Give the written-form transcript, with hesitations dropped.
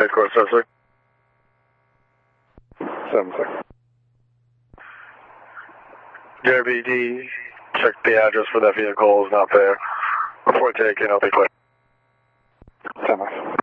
Headquarters, 76. 76. JRBD, check the address for that vehicle is not there. Before taking, I'll be clear. 10-9.